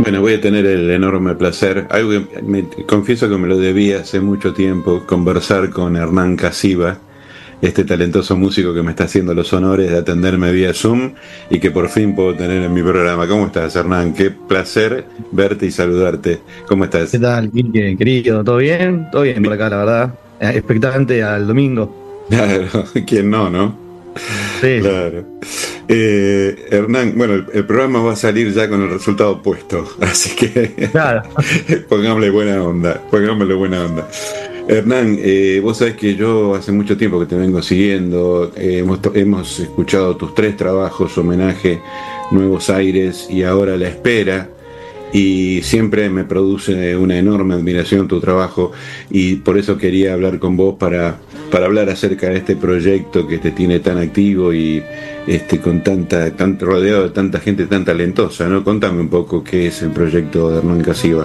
Bueno, voy a tener el enorme placer, confieso que me lo debía hace mucho tiempo, conversar con Hernán Casiva, este talentoso músico que me está haciendo los honores de atenderme vía Zoom y que por fin puedo tener en mi programa. ¿Cómo estás, Hernán? Qué placer verte y saludarte. ¿Cómo estás? ¿Qué tal, Quique, querido? ¿Todo bien? Todo bien por acá, la verdad. Expectante al domingo. Claro, ¿quién no, no? Sí, sí. Claro. Hernán, bueno, el programa va a salir ya con el resultado puesto, así que Claro. pongámosle buena onda, pongámosle buena onda. Hernán, vos sabés que yo hace mucho tiempo que te vengo siguiendo, hemos escuchado tus 3 trabajos, Homenaje, Nuevos Aires y ahora La Espera, y siempre me produce una enorme admiración tu trabajo y por eso quería hablar con vos para hablar acerca de este proyecto que te tiene tan activo y con tan rodeado de tanta gente tan talentosa, ¿no? Contame un poco qué es el proyecto de Hernán Casiva.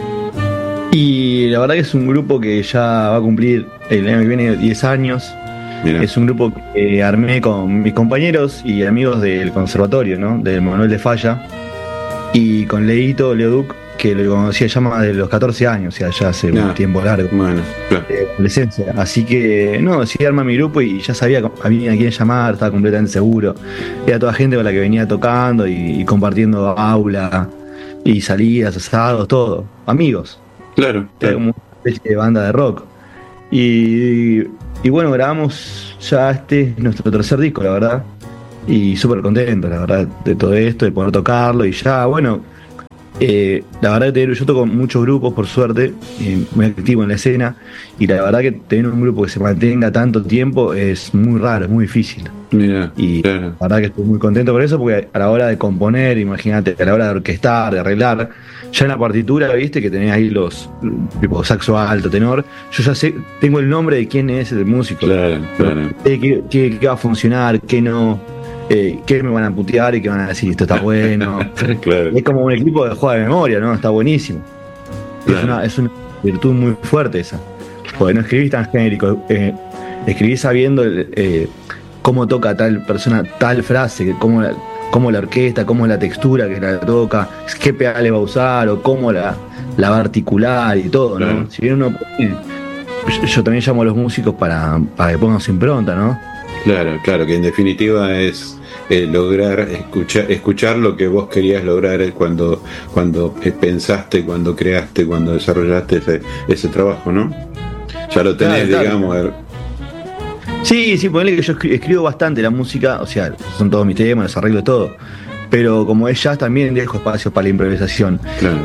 Y la verdad que es un grupo que ya va a cumplir el año que viene 10 años. Mirá. Es un grupo que armé con mis compañeros y amigos del conservatorio, ¿no? Del Manuel de Falla. Y con Leo Duc, que lo conocía ya más de los 14 años, o sea, ya hace un tiempo largo. Bueno, claro. De adolescencia. Así que, no, decidí armar mi grupo y ya sabía a quién llamar, estaba completamente seguro. Era toda gente con la que venía tocando y compartiendo aula y salidas, asados, todo. Amigos. Claro, Era claro. como una especie de banda de rock. Y bueno, grabamos ya este es nuestro tercer disco, la verdad. Y súper contento, la verdad, de todo esto, de poder tocarlo y ya, bueno. La verdad que yo toco muchos grupos, por suerte, muy activo en la escena, y la verdad que tener un grupo que se mantenga tanto tiempo es muy raro, es muy difícil. Mira, Y claro. la verdad que estoy muy contento por eso, porque a la hora de componer, imagínate, a la hora de orquestar, de arreglar, ya en la partitura, viste, que tenés ahí los tipo saxo alto, tenor, yo ya sé, tengo el nombre de quién es el músico, Claro, claro. qué va a funcionar, qué no. Qué me van a putear y qué van a decir, esto está bueno. Claro. Es como un equipo de juego de memoria, ¿no? Está buenísimo. Claro. Es una virtud muy fuerte esa. Porque no escribís tan genérico, escribís sabiendo cómo toca tal persona, tal frase, cómo la orquesta, cómo la textura que la toca, qué pedales va a usar o cómo la va a articular y todo, ¿no? Claro. Si bien uno yo también llamo a los músicos para que pongan su impronta, ¿no? Claro, claro, que en definitiva es lograr escuchar lo que vos querías lograr cuando pensaste, cuando creaste, cuando desarrollaste ese trabajo, ¿no? Ya lo tenés, Claro. digamos. Sí, ponele que yo escribo bastante la música, o sea, son todos mis temas, los arreglo todo. Pero como es jazz también dejo espacio para la improvisación. Claro.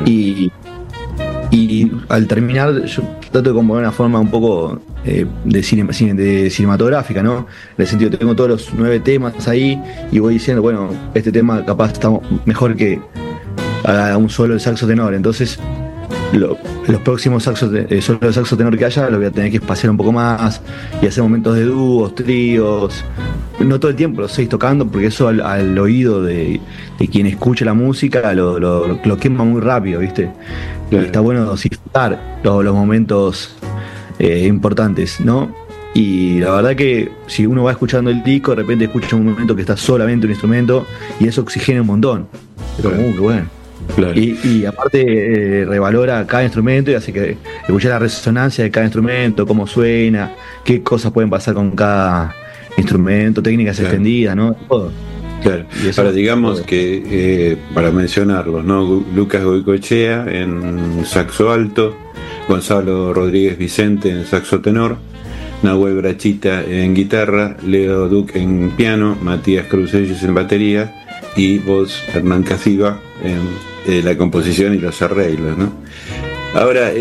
Y al terminar, yo trato de componer de una forma un poco de cinematográfica, ¿no? En el sentido, tengo todos los 9 temas ahí y voy diciendo, bueno, este tema capaz está mejor que haga un solo de saxo tenor. Entonces, los próximos solos de saxo tenor que haya, los voy a tener que espaciar un poco más y hacer momentos de dúos, tríos. No todo el tiempo los 6 tocando, porque eso al oído de quien escucha la música lo quema muy rápido, ¿viste? Claro. Y está bueno disfrutar los momentos importantes, ¿no? Y la verdad que si uno va escuchando el disco, de repente escucha un momento que está solamente un instrumento y eso oxigena un montón. Es como, Claro. qué bueno. Claro. Y aparte revalora cada instrumento y hace que escuchar la resonancia de cada instrumento, cómo suena, qué cosas pueden pasar con cada instrumento, técnicas Claro. extendidas, ¿no? Todo. Claro. Y eso Ahora digamos todo. que, para mencionarlos, ¿no? Lucas Goicoechea en saxo alto, Gonzalo Rodríguez Vicente en saxo tenor, Nahuel Brachita en guitarra, Leo Duc en piano, Matías Crucelles en batería y vos, Hernán Casiva, en la composición y los arreglos, ¿no? Ahora,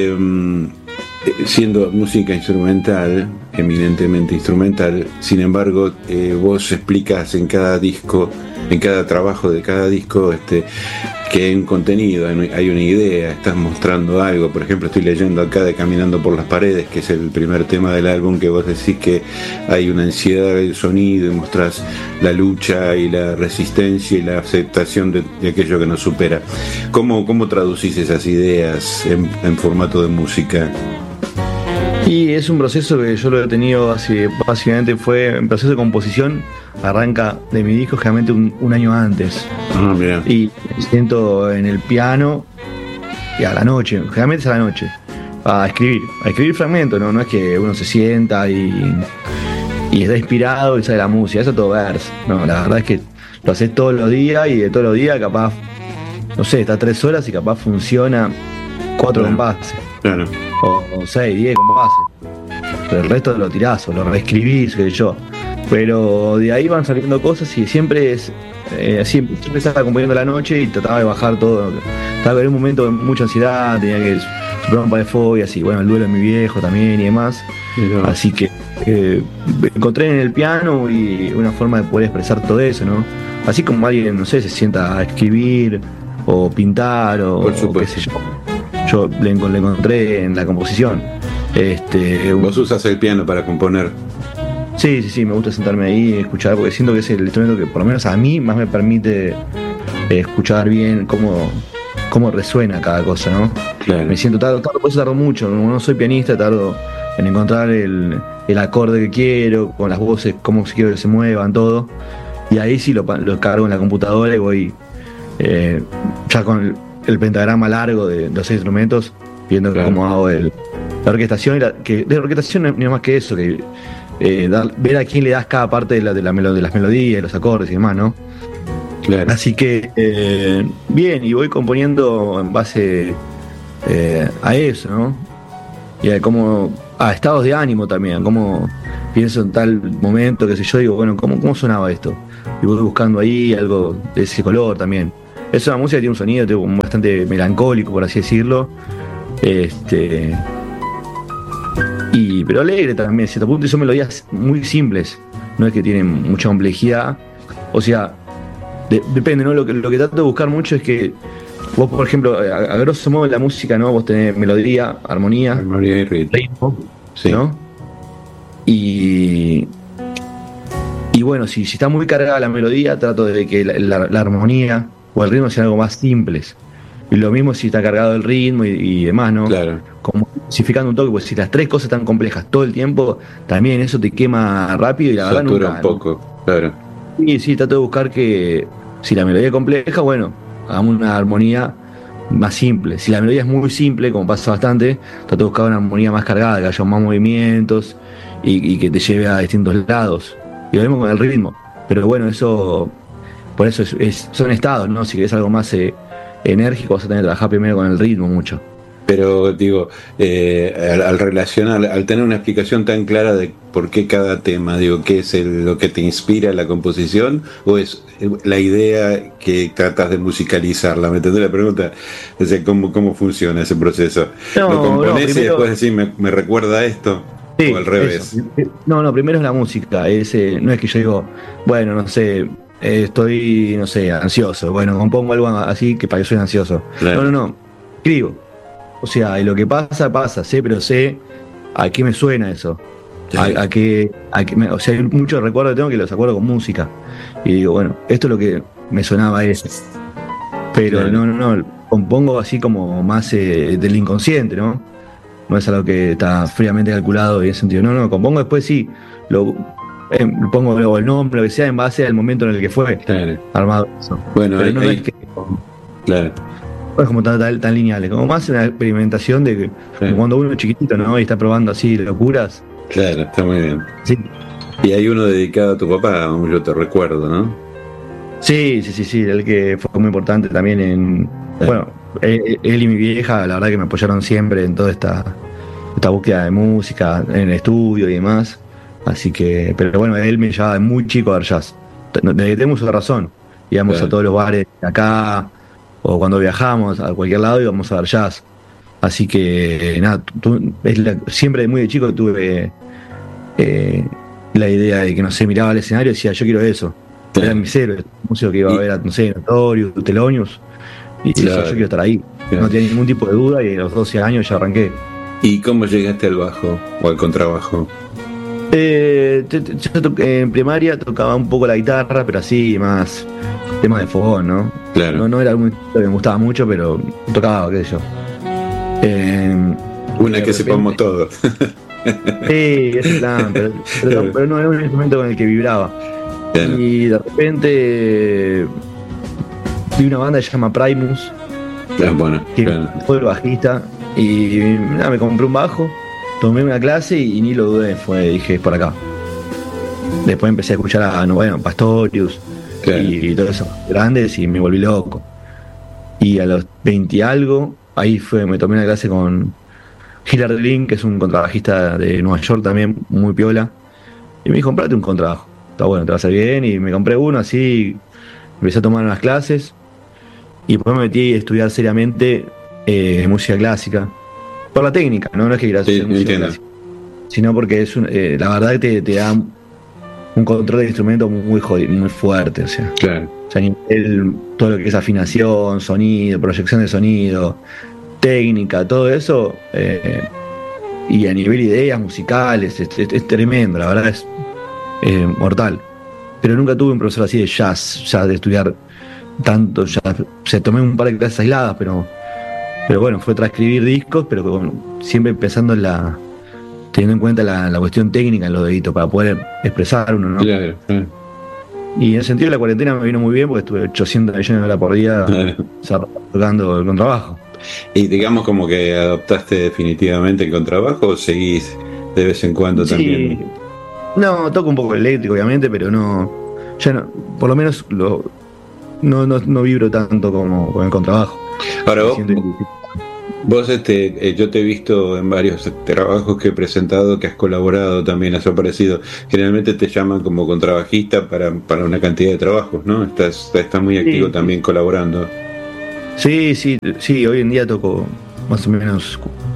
siendo música instrumental, eminentemente instrumental, sin embargo, vos explicas en cada disco, en cada trabajo de cada disco, que hay un contenido, hay una idea, estás mostrando algo. Por ejemplo, estoy leyendo acá de Caminando por las Paredes, que es el primer tema del álbum, que vos decís que hay una ansiedad del sonido y mostrás la lucha y la resistencia y la aceptación de aquello que nos supera. ¿Cómo traducís esas ideas en formato de música? Y es un proceso que yo lo he tenido básicamente fue un proceso de composición arranca de mi disco generalmente un año antes. Mira. Y me siento en el piano y a la noche, generalmente es a la noche, a escribir fragmentos, ¿no? No es que uno se sienta y está inspirado y sale la música, eso es todo verso. No, la verdad es que lo haces todos los días y de todos los días capaz, no sé, está 3 horas y capaz funciona 4 compases. Claro. O 6, 10 compases. Pero el resto lo tirás o lo reescribís, qué sé yo. Pero de ahí van saliendo cosas y siempre es siempre estaba componiendo la noche y trataba de bajar todo. Estaba en un momento de mucha ansiedad, tenía que superar un par de fobias y bueno, el duelo de mi viejo también y demás. Mira. Así que encontré en el piano y una forma de poder expresar todo eso, ¿no? Así como alguien, no sé, se sienta a escribir o pintar o qué sé yo. Yo le encontré en la composición. ¿Vos usas el piano para componer? Sí, me gusta sentarme ahí y escuchar, porque siento que es el instrumento que por lo menos a mí más me permite escuchar bien cómo resuena cada cosa, ¿no? Claro. Me siento, por eso tardo mucho, no soy pianista, tardo en encontrar el acorde que quiero, con las voces, cómo quiero que se muevan, todo. Y ahí sí lo cargo en la computadora y voy ya con el pentagrama largo de los 6 instrumentos, viendo cómo hago la orquestación. Que de orquestación no es más que eso, que ver a quién le das cada parte de las melodías, los acordes y demás, ¿no? Claro. Así que bien, y voy componiendo en base a eso, ¿no? Y a estados de ánimo también, como pienso en tal momento, qué sé yo, digo, bueno, ¿cómo sonaba esto? Y voy buscando ahí algo de ese color también. Es una música que tiene un sonido bastante melancólico, por así decirlo. Pero alegre también, a cierto punto, y son melodías muy simples, no es que tienen mucha complejidad. O sea, depende, ¿no? Lo que trato de buscar mucho es que vos, por ejemplo, a grosso modo en la música, ¿no? Vos tenés melodía, armonía y ritmo, sí. ¿no? Y bueno, si está muy cargada la melodía, trato de que la armonía o el ritmo sean algo más simples. Y lo mismo si está cargado el ritmo y demás, ¿no? Claro. Como especificando un toque, pues si las 3 cosas están complejas todo el tiempo, también eso te quema rápido y la verdad satura un poco, claro. Sí, trato de buscar que si la melodía es compleja, bueno, hagamos una armonía más simple. Si la melodía es muy simple, como pasa bastante, trato de buscar una armonía más cargada, que haya más movimientos y que te lleve a distintos lados. Y lo mismo con el ritmo. Pero bueno, por eso son estados, ¿no? Si querés algo más enérgico, vas a tener que trabajar primero con el ritmo mucho. Pero digo, al relacionar, al tener una explicación tan clara de por qué cada tema, digo, ¿qué es lo que te inspira la composición? ¿O es la idea que tratas de musicalizarla? ¿Me entendés la pregunta? O sea, ¿cómo funciona ese proceso? ¿Lo componés primero, y después decís, me recuerda a esto? Sí, ¿o al revés? Eso. No, primero es la música. No es que yo digo, bueno, no sé, estoy, no sé, ansioso. Bueno, compongo algo así que para que soy ansioso. Claro. No, escribo. O sea, y lo que pasa, pero sé a qué me suena eso. Sí. O sea, hay muchos recuerdos que tengo que los acuerdo con música. Y digo, bueno, esto es lo que me sonaba eso. Pero claro. No, compongo así como más del inconsciente, ¿no? No es algo que está fríamente calculado y en ese sentido. No, compongo después sí, pongo luego el nombre, lo que sea, en base al momento en el que fue armado eso. Bueno, pero no es que... Claro. No es como tan lineales, como más una experimentación de como cuando uno es chiquitito, ¿no? Y está probando así locuras. Claro, está muy bien. Sí. Y hay uno dedicado a tu papá, yo te recuerdo, ¿no? Sí, el que fue muy importante también en... Bueno, él y mi vieja, la verdad que me apoyaron siempre en toda esta búsqueda de música, en el estudio y demás. Así que, pero bueno, él me llevaba de muy chico a ver jazz. Desde que tenemos una razón. Íbamos a todos los bares de acá, o cuando viajamos a cualquier lado íbamos a ver jazz. Así que nada, siempre muy de chico tuve la idea de que, no sé, miraba al escenario y decía, yo quiero eso. Era mi cero, el músico que iba a ver, no sé, Notorious, Thelonious, y yo quiero estar ahí. No tenía ningún tipo de duda y a los 12 años ya arranqué. ¿Y cómo llegaste al bajo o al contrabajo? Yo en primaria tocaba un poco la guitarra, pero así más tema de fogón, ¿no? Claro. No era muy que me gustaba mucho, pero tocaba, qué sé yo. Una que sepamos todos. Sí, ese plan, pero no era un instrumento con el que vibraba. Claro. Y de repente vi una banda que se llama Primus, Bueno, que claro. fue el bajista, y nada, me compré un bajo, tomé una clase y ni lo dudé, dije, es por acá. Después empecé a escuchar a Pastorius, Claro. y todos esos grandes, y me volví loco. Y a los 20 y algo, me tomé una clase con Hilary Link, que es un contrabajista de Nueva York también, muy piola. Y me dijo, comprate un contrabajo, está bueno, te va a hacer bien. Y me compré uno, así, empecé a tomar unas clases. Y después me metí a estudiar seriamente música clásica. Por la técnica, no es que quieras Sí, hacer música entiendo. clásica, sino porque la verdad que te da un control de instrumento muy fuerte. O sea, Claro. todo lo que es afinación, sonido, proyección de sonido, técnica, todo eso, y a nivel ideas musicales, es tremendo, la verdad es mortal. Pero nunca tuve un profesor así de jazz, de estudiar tanto jazz. Tomé un par de clases aisladas, pero bueno, fue transcribir discos, pero bueno, siempre empezando teniendo en cuenta la cuestión técnica en los deditos, para poder expresar uno, ¿no? Claro, claro. Y en el sentido de la cuarentena me vino muy bien, porque estuve 800 millones de horas por día tocando el contrabajo. Y digamos como que adoptaste definitivamente el contrabajo, o seguís de vez en cuando también. No, toco un poco eléctrico, obviamente, pero ya no, por lo menos no vibro tanto como con el contrabajo. Ahora vos, Siento- yo te he visto en varios trabajos que he presentado, que has colaborado también, has aparecido. Generalmente te llaman como contrabajista para una cantidad de trabajos, ¿no? Estás muy activo Sí. también colaborando. Sí, hoy en día toco más o menos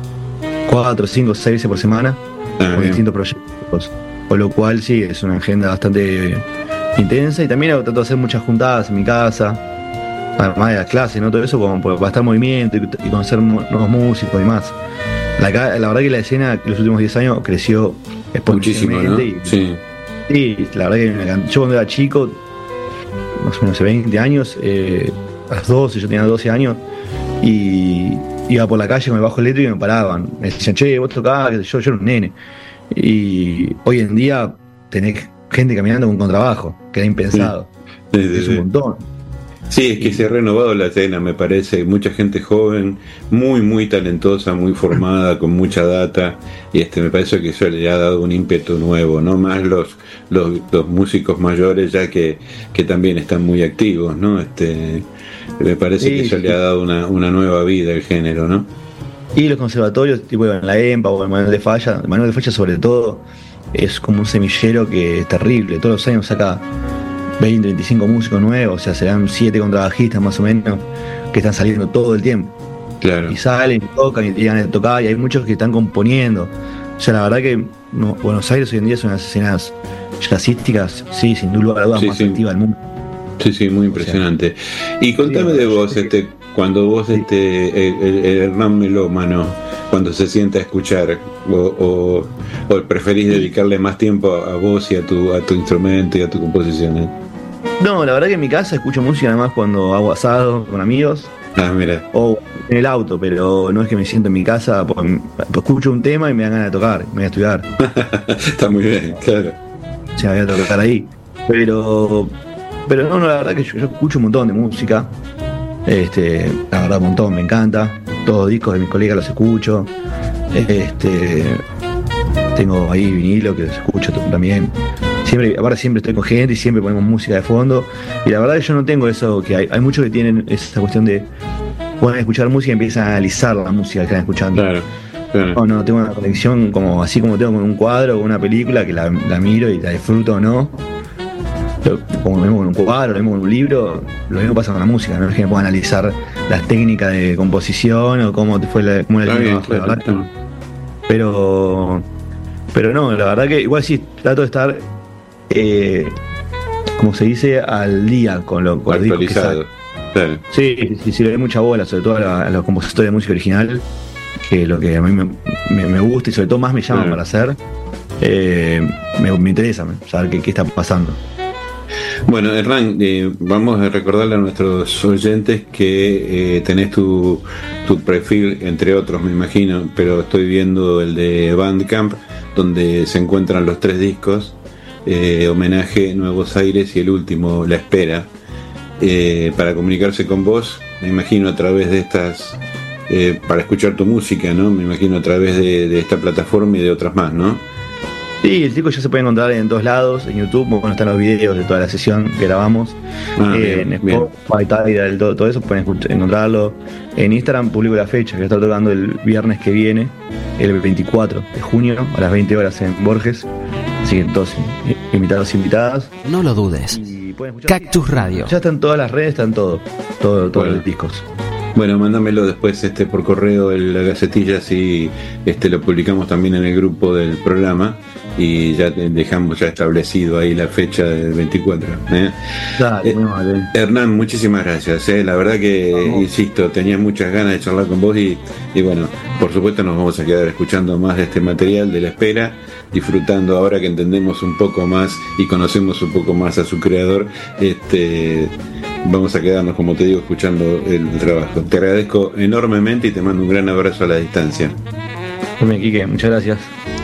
4, 5, 6 veces por semana con Bien. distintos proyectos. Con lo cual sí, es una agenda bastante intensa, y también trato de hacer muchas juntadas en mi casa, además de las clases, ¿no? Todo eso como para estar en movimiento y conocer nuevos músicos y más. La verdad que la escena en los últimos 10 años creció Muchísimo, ¿no? exponencialmente. Sí. Sí, la verdad que yo cuando era chico, más o menos hace 20 años, a los 12, yo tenía 12 años, y iba por la calle con el bajo eléctrico y me paraban. Me decían, che, vos tocás, qué sé yo era un nene. Y hoy en día tenés gente caminando con contrabajo, que era impensado. Sí, Es un montón. Sí, es que se ha renovado la escena, me parece. Mucha gente joven, muy talentosa, muy formada, con mucha data. Y me parece que eso le ha dado un ímpetu nuevo, ¿no? Más los músicos mayores, ya que también están muy activos, ¿no? Me parece que eso le ha dado una nueva vida al género, ¿no? Y los conservatorios, tipo en la EMPA o en Manuel de Falla sobre todo, es como un semillero que es terrible. Todos los años saca 20, 25 músicos nuevos, o sea, serán 7 contrabajistas más o menos, que están saliendo todo el tiempo. Claro. Y salen, y tocan, y llegan a tocar, y hay muchos que están componiendo. O sea, la verdad que Buenos Aires hoy en día es unas escenas jazzísticas, sí, sin duda la duda, más activa del mundo. Sí, muy impresionante. Y contame de vos, cuando vos, el Hernán melómano, cuando se sienta a escuchar, o preferís dedicarle más tiempo a vos y a tu instrumento y a tu composición. No, la verdad que en mi casa escucho música nada más cuando hago asado con amigos. Mira. O en el auto, pero no es que me siento en mi casa, pues escucho un tema y me dan ganas de tocar, me voy a estudiar. Está muy bien, claro. O sea, voy a tocar ahí. Pero no, la verdad que yo escucho un montón de música. La verdad, un montón, me encanta. Todos los discos de mis colegas los escucho. Tengo ahí vinilo que los escucho también. Ahora siempre estoy con gente y siempre ponemos música de fondo. Y la verdad que yo no tengo eso, que hay muchos que tienen esa cuestión de pueden escuchar música y empiezan a analizar la música que están escuchando. Claro. No, tengo una conexión así como tengo con un cuadro o con una película, que la miro y la disfruto o no. Pero como lo mismo con un cuadro, lo mismo con un libro, lo mismo pasa con la música, no es que me pueda analizar las técnicas de composición o cómo te fue cómo era el trabajo, la verdad. Pero no, la verdad que igual sí trato de estar como se dice, al día con los discos que saco. Claro. Sí, le doy mucha bola, sobre todo a los compositores de música original, que es lo que a mí me gusta y sobre todo más me llaman para hacer. Me interesa saber qué está pasando. Bueno, Hernán, vamos a recordarle a nuestros oyentes que tenés tu perfil, entre otros me imagino, pero estoy viendo el de Bandcamp, donde se encuentran los 3 discos homenaje Nuevos Aires y el último La Espera, para comunicarse con vos, me imagino a través de estas, para escuchar tu música, ¿no? Me imagino a través de esta plataforma y de otras más, ¿no? Sí, el disco ya se puede encontrar en todos lados, en YouTube, bueno, están los videos de toda la sesión que grabamos, en Spotify, Tidal, todo eso pueden encontrarlo. En Instagram publico la fecha, que va a estar tocando el viernes que viene, el 24 de junio, a las 20 horas en Borges, así que todos invitados e invitadas. No lo dudes. Cactus Radio. Ya están todas las redes, están todos los discos. Bueno, mándamelo después por correo la gacetilla, si lo publicamos también en el grupo del programa, y ya dejamos ya establecido ahí la fecha del 24. Dale, Hernán, muchísimas gracias. La verdad que, insisto, tenía muchas ganas de charlar con vos y bueno, por supuesto nos vamos a quedar escuchando más de este material de La Espera, disfrutando ahora que entendemos un poco más y conocemos un poco más a su creador. Vamos a quedarnos, como te digo, escuchando el trabajo. Te agradezco enormemente y te mando un gran abrazo a la distancia. Quique, muchas gracias.